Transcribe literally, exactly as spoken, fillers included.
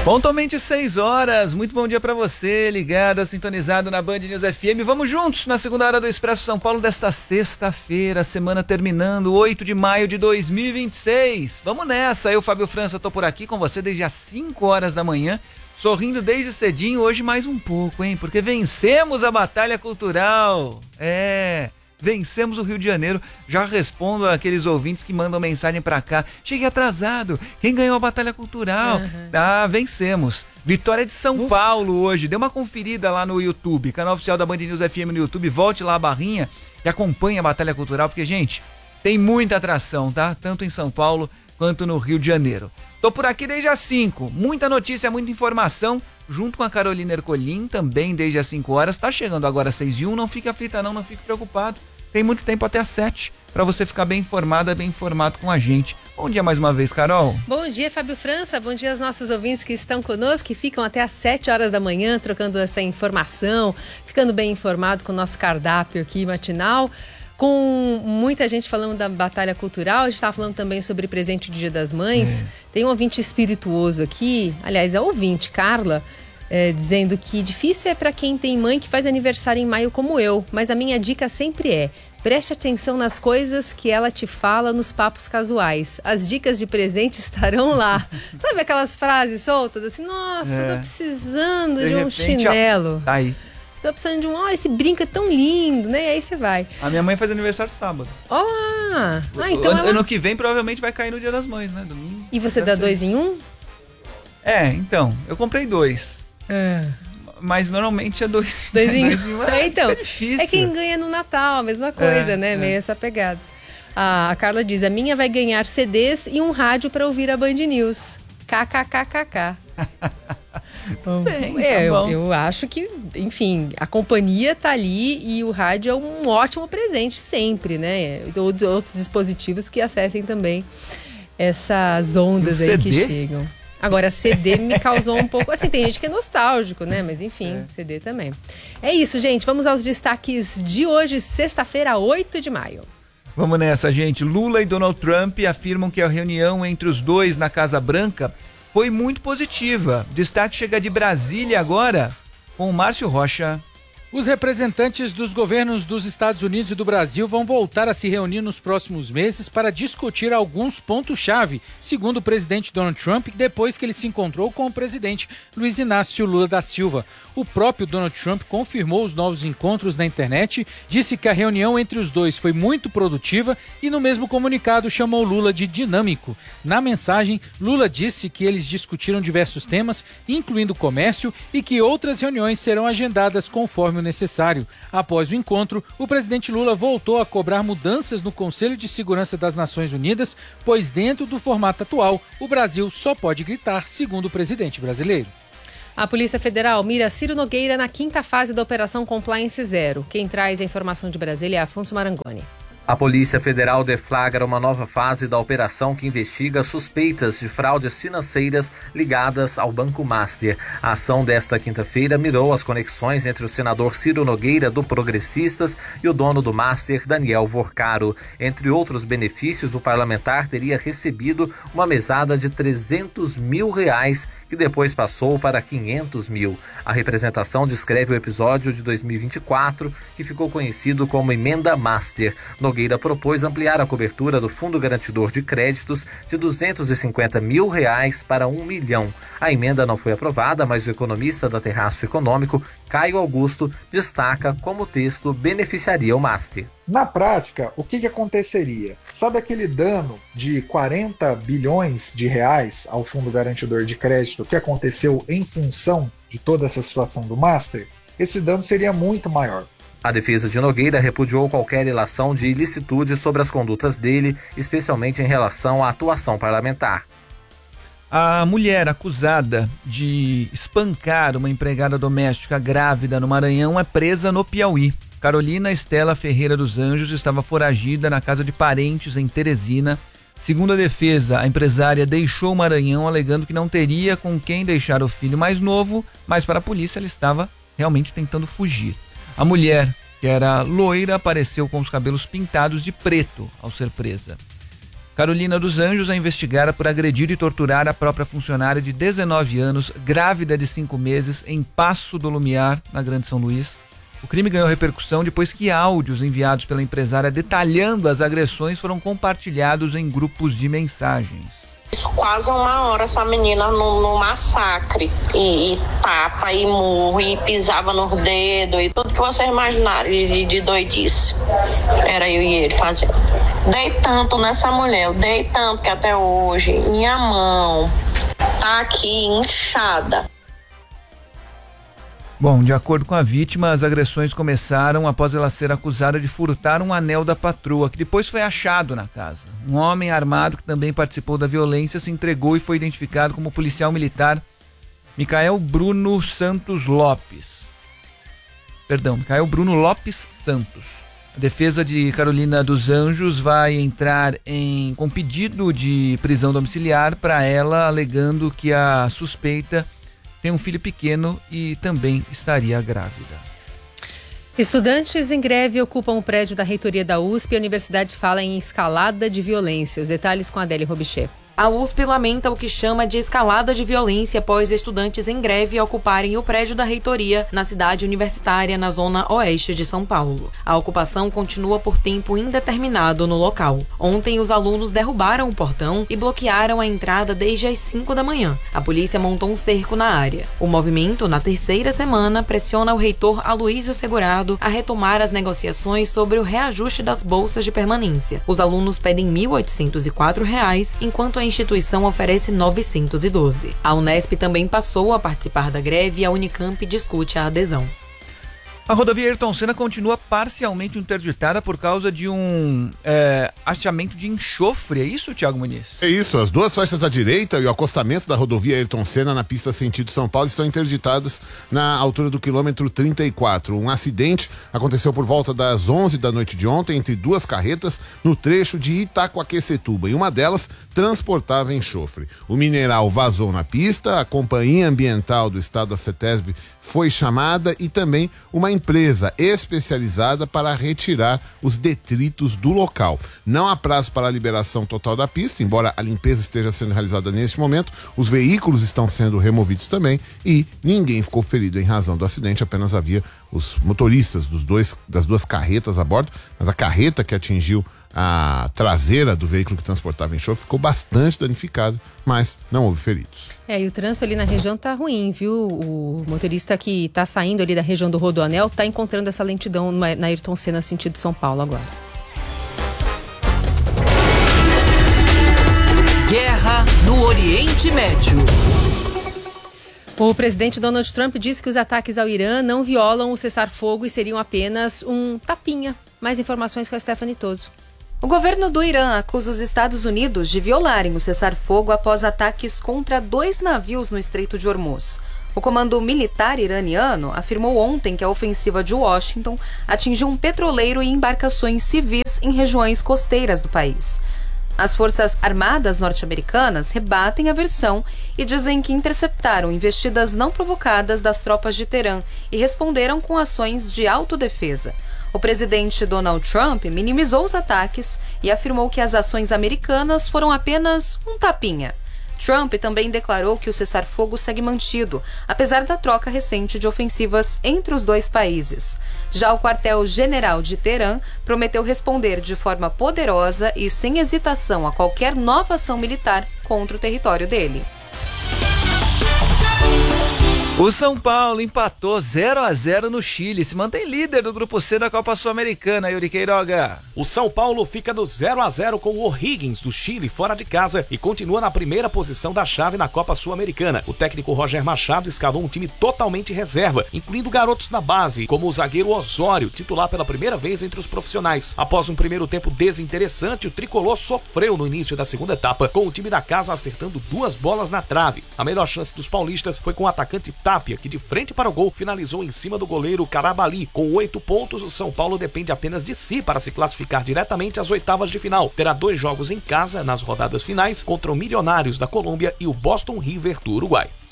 Pontualmente seis horas, muito bom dia pra você, ligada, sintonizado na Band News F M. Vamos juntos na segunda hora do Expresso São Paulo desta sexta-feira, semana terminando, oito de maio de dois mil e vinte e seis. Vamos nessa, eu, Fábio França, tô por aqui com você desde as cinco horas da manhã, sorrindo desde cedinho, hoje mais um pouco, hein? Porque vencemos a batalha cultural, é... Vencemos o Rio de Janeiro. Já respondo àqueles ouvintes que mandam mensagem pra cá. Cheguei atrasado. Quem ganhou a batalha cultural? Uhum. Ah, vencemos. Vitória de São Uf. Paulo hoje. Dê uma conferida lá no YouTube. Canal oficial da Band News F M no YouTube. Volte lá a barrinha e acompanhe a batalha cultural. Porque, gente, tem muita atração, tá? Tanto em São Paulo quanto no Rio de Janeiro. Tô por aqui desde as cinco. Muita notícia, muita informação. Junto com a Carolina Ercolim, também desde as cinco horas. Tá chegando agora às seis e um. Não fique aflita não, não fique preocupado. Tem muito tempo até às sete para você ficar bem informada, bem informado com a gente. Bom dia mais uma vez, Carol. Bom dia, Fábio França. Bom dia aos nossos ouvintes que estão conosco, que ficam até às sete horas da manhã, trocando essa informação, ficando bem informado com o nosso cardápio aqui matinal. Com muita gente falando da batalha cultural, a gente estava falando também sobre presente do Dia das Mães. É. Tem um ouvinte espirituoso aqui, aliás, é ouvinte, Carla, é, dizendo que difícil é para quem tem mãe que faz aniversário em maio como eu, mas a minha dica sempre é: preste atenção nas coisas que ela te fala nos papos casuais. As dicas de presente estarão lá. Sabe aquelas frases soltas assim, nossa, é. tô precisando de, de um repente, chinelo. Ó, tá aí. Tô precisando de um, olha, esse brinco é tão lindo, né? E aí você vai. A minha mãe faz aniversário sábado. Olá! Ah, então ano, ela... ano que vem provavelmente vai cair no Dia das Mães, né? Domingo. E você dá dois em um? É, então, eu comprei dois. É. Mas normalmente é dois, dois em um. É, então, é difícil. É quem ganha no Natal, a mesma coisa, é, né? É. Meio essa pegada. A, a Carla diz, a minha vai ganhar C Ds e um rádio para ouvir a Band News. KKKKK. Então, bem, é, tá eu, eu acho que, enfim, a companhia tá ali e o rádio é um ótimo presente sempre, né? Outros, outros dispositivos que acessem também essas ondas aí que chegam. Agora, C D me causou um pouco... Assim, tem gente que é nostálgico, né? Mas, enfim, é. C D também. É isso, gente. Vamos aos destaques de hoje, sexta-feira, oito de maio. Vamos nessa, gente. Lula e Donald Trump afirmam que a reunião entre os dois na Casa Branca foi muito positiva. Destaque chega de Brasília agora com o Márcio Rocha. Os representantes dos governos dos Estados Unidos e do Brasil vão voltar a se reunir nos próximos meses para discutir alguns pontos-chave, segundo o presidente Donald Trump, depois que ele se encontrou com o presidente Luiz Inácio Lula da Silva. O próprio Donald Trump confirmou os novos encontros na internet, disse que a reunião entre os dois foi muito produtiva e no mesmo comunicado chamou Lula de dinâmico. Na mensagem, Lula disse que eles discutiram diversos temas, incluindo comércio, e que outras reuniões serão agendadas conforme necessário. Após o encontro, o presidente Lula voltou a cobrar mudanças no Conselho de Segurança das Nações Unidas, pois dentro do formato atual, o Brasil só pode gritar, segundo o presidente brasileiro. A Polícia Federal mira Ciro Nogueira na quinta fase da Operação Compliance Zero. Quem traz a informação de Brasília é Afonso Marangoni. A Polícia Federal deflagra uma nova fase da operação que investiga suspeitas de fraudes financeiras ligadas ao Banco Master. A ação desta quinta-feira mirou as conexões entre o senador Ciro Nogueira, do Progressistas, e o dono do Master, Daniel Vorcaro. Entre outros benefícios, o parlamentar teria recebido uma mesada de trezentos mil reais, que depois passou para quinhentos mil. A representação descreve o episódio de dois mil e vinte e quatro, que ficou conhecido como Emenda Master. Nogueira propôs ampliar a cobertura do Fundo Garantidor de Créditos de duzentos e cinquenta mil reais para um milhão. A emenda não foi aprovada, mas o economista da Terraço Econômico, Caio Augusto, destaca como o texto beneficiaria o Master. Na prática, o que, que aconteceria? Sabe aquele dano de quarenta bilhões de reais ao Fundo Garantidor de Crédito que aconteceu em função de toda essa situação do Master? Esse dano seria muito maior. A defesa de Nogueira repudiou qualquer ilação de ilicitude sobre as condutas dele, especialmente em relação à atuação parlamentar. A mulher acusada de espancar uma empregada doméstica grávida no Maranhão é presa no Piauí. Carolina Estela Ferreira dos Anjos estava foragida na casa de parentes em Teresina. Segundo a defesa, a empresária deixou o Maranhão alegando que não teria com quem deixar o filho mais novo, mas para a polícia ela estava realmente tentando fugir. A mulher, que era loira, apareceu com os cabelos pintados de preto ao ser presa. Carolina dos Anjos é investigada por agredir e torturar a própria funcionária de dezenove anos, grávida de cinco meses, em Passo do Lumiar, na Grande São Luís. O crime ganhou repercussão depois que áudios enviados pela empresária detalhando as agressões foram compartilhados em grupos de mensagens. Isso quase uma hora, essa menina no, no massacre, e, e tapa, e murro, e pisava nos dedos, e tudo que vocês imaginaram de, de doidice. Era eu e ele fazendo. Dei tanto nessa mulher, eu dei tanto que até hoje minha mão tá aqui inchada. Bom, de acordo com a vítima, as agressões começaram após ela ser acusada de furtar um anel da patroa, que depois foi achado na casa. Um homem armado que também participou da violência se entregou e foi identificado como policial militar Micael Bruno Santos Lopes. Perdão, Micael Bruno Lopes Santos. A defesa de Carolina dos Anjos vai entrar em, com pedido de prisão domiciliar para ela, alegando que a suspeita tem um filho pequeno e também estaria grávida. Estudantes em greve ocupam o prédio da reitoria da U S P e a universidade fala em escalada de violência. Os detalhes com a Adélia Robichê. A U S P lamenta o que chama de escalada de violência após estudantes em greve ocuparem o prédio da reitoria na cidade universitária, na zona oeste de São Paulo. A ocupação continua por tempo indeterminado no local. Ontem, os alunos derrubaram o portão e bloquearam a entrada desde as cinco da manhã. A polícia montou um cerco na área. O movimento, na terceira semana, pressiona o reitor Aloísio Segurado a retomar as negociações sobre o reajuste das bolsas de permanência. Os alunos pedem mil oitocentos e quatro reais, enquanto a A instituição oferece novecentos e doze. A Unesp também passou a participar da greve e a Unicamp discute a adesão. A rodovia Ayrton Senna continua parcialmente interditada por causa de um é, achamento de enxofre. É isso, Thiago Muniz? É isso. As duas faixas da direita e o acostamento da rodovia Ayrton Senna na pista sentido São Paulo estão interditadas na altura do quilômetro trinta e quatro. Um acidente aconteceu por volta das onze da noite de ontem entre duas carretas no trecho de Itacoaquecetuba, e uma delas transportava enxofre. O mineral vazou na pista, a Companhia Ambiental do Estado, a CETESB, foi chamada, e também uma empresa especializada para retirar os detritos do local. Não há prazo para a liberação total da pista, embora a limpeza esteja sendo realizada neste momento. Os veículos estão sendo removidos também e ninguém ficou ferido em razão do acidente, apenas havia os motoristas dos dois, das duas carretas a bordo, mas a carreta que atingiu a traseira do veículo que transportava enxofre ficou bastante danificada, mas não houve feridos. É, e o trânsito ali na região tá ruim, viu? O motorista que tá saindo ali da região do Rodoanel tá encontrando essa lentidão na Ayrton Senna, sentido São Paulo agora. Guerra no Oriente Médio. O presidente Donald Trump disse que os ataques ao Irã não violam o cessar-fogo e seriam apenas um tapinha. Mais informações com a Stephanie Toso. O governo do Irã acusa os Estados Unidos de violarem o cessar-fogo após ataques contra dois navios no Estreito de Hormuz. O comando militar iraniano afirmou ontem que a ofensiva de Washington atingiu um petroleiro e embarcações civis em regiões costeiras do país. As forças armadas norte-americanas rebatem a versão e dizem que interceptaram investidas não provocadas das tropas de Teherã e responderam com ações de autodefesa. O presidente Donald Trump minimizou os ataques e afirmou que as ações americanas foram apenas um tapinha. Trump também declarou que o cessar-fogo segue mantido, apesar da troca recente de ofensivas entre os dois países. Já o quartel-general de Teherã prometeu responder de forma poderosa e sem hesitação a qualquer nova ação militar contra o território dele. O São Paulo empatou zero a zero no Chile, se mantém líder do grupo C da Copa Sul-Americana, Yuri Queiroga. O São Paulo fica no zero a zero com o O'Higgins do Chile fora de casa e continua na primeira posição da chave na Copa Sul-Americana. O técnico Roger Machado escalou um time totalmente reserva, incluindo garotos da base, como o zagueiro Osório, titular pela primeira vez entre os profissionais. Após um primeiro tempo desinteressante, o tricolor sofreu no início da segunda etapa, com o time da casa acertando duas bolas na trave. A melhor chance dos paulistas foi com o atacante Tapia, que de frente para o gol finalizou em cima do goleiro Carabali. Com oito pontos, o São Paulo depende apenas de si para se classificar diretamente às oitavas de final. Terá dois jogos em casa nas rodadas finais contra o Milionários da Colômbia e o Boston River do Uruguai.